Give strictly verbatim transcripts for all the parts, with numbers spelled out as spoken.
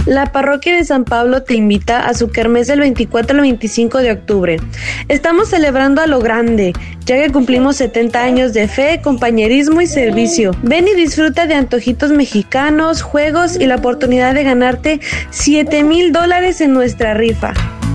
La parroquia de San Pablo te invita a su kermés del veinticuatro al veinticinco de octubre. Estamos celebrando a lo grande, ya que cumplimos setenta años de fe, compañerismo y servicio. Ven y disfruta de antojitos mexicanos, juegos y la oportunidad de ganarte siete mil dólares en nuestra rifa.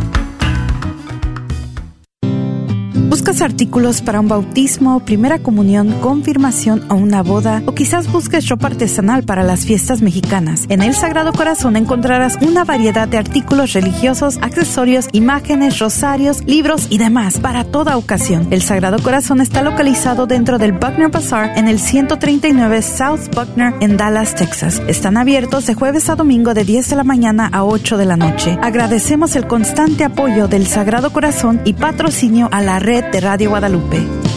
¿Buscas artículos para un bautismo, primera comunión, confirmación o una boda? O quizás busques ropa artesanal para las fiestas mexicanas. En El Sagrado Corazón encontrarás una variedad de artículos religiosos, accesorios, imágenes, rosarios, libros y demás para toda ocasión. El Sagrado Corazón está localizado dentro del Buckner Bazaar en el ciento treinta y nueve South Buckner en Dallas, Texas. Están abiertos de jueves a domingo de diez de la mañana a ocho de la noche. Agradecemos el constante apoyo del Sagrado Corazón y patrocinio a la red de Radio Guadalupe.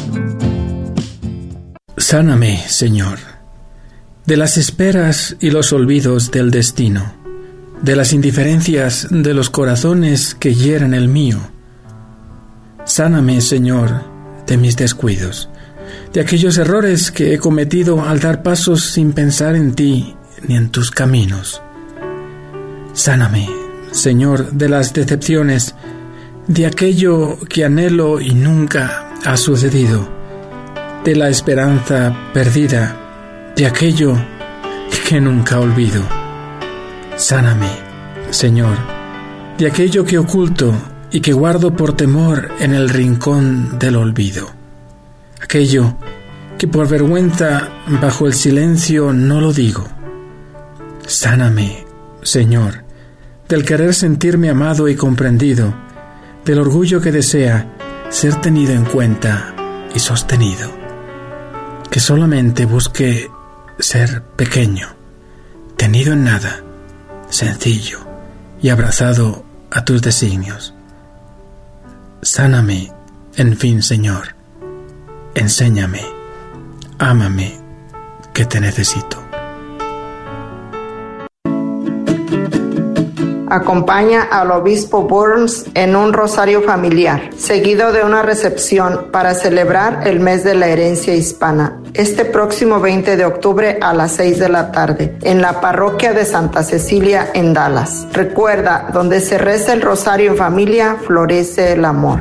Sáname, Señor, de las esperas y los olvidos del destino, de las indiferencias de los corazones que hieren el mío. Sáname, Señor, de mis descuidos, de aquellos errores que he cometido al dar pasos sin pensar en ti ni en tus caminos. Sáname, Señor, de las decepciones, de aquello que anhelo y nunca ha sucedido, de la esperanza perdida, de aquello que nunca olvido. Sáname, Señor, de aquello que oculto y que guardo por temor en el rincón del olvido, aquello que por vergüenza bajo el silencio no lo digo. Sáname, Señor, del querer sentirme amado y comprendido, del orgullo que desea ser tenido en cuenta y sostenido, que solamente busque ser pequeño, tenido en nada, sencillo y abrazado a tus designios. Sáname, en fin, Señor, enséñame, ámame, que te necesito. Acompaña al obispo Burns en un rosario familiar, seguido de una recepción para celebrar el mes de la herencia hispana, este próximo veinte de octubre a las seis de la tarde, en la parroquia de Santa Cecilia en Dallas. Recuerda, donde se reza el rosario en familia, florece el amor.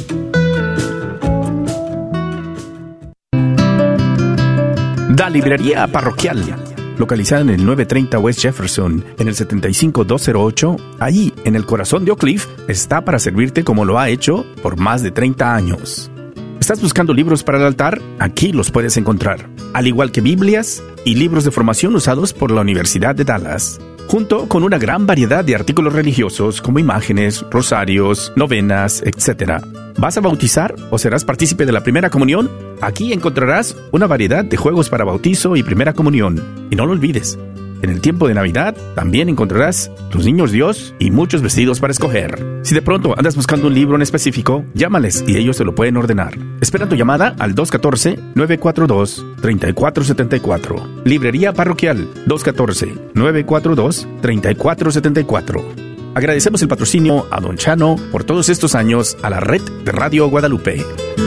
Da Librería Parroquial, localizada en el novecientos treinta West Jefferson, en el setenta y cinco mil doscientos ocho, allí, en el corazón de Oak Cliff, está para servirte como lo ha hecho por más de treinta años. ¿Estás buscando libros para el altar? Aquí los puedes encontrar, al igual que Biblias y libros de formación usados por la Universidad de Dallas, junto con una gran variedad de artículos religiosos como imágenes, rosarios, novenas, etcétera. ¿Vas a bautizar o serás partícipe de la primera comunión? Aquí encontrarás una variedad de juegos para bautizo y primera comunión. Y no lo olvides, en el tiempo de Navidad también encontrarás los niños Dios y muchos vestidos para escoger. Si de pronto andas buscando un libro en específico, llámales y ellos te lo pueden ordenar. Espera tu llamada al dos uno cuatro, nueve cuatro dos, tres cuatro siete cuatro. Librería Parroquial dos uno cuatro, nueve cuatro dos, tres cuatro siete cuatro. Agradecemos el patrocinio a Don Chano por todos estos años a la red de Radio Guadalupe.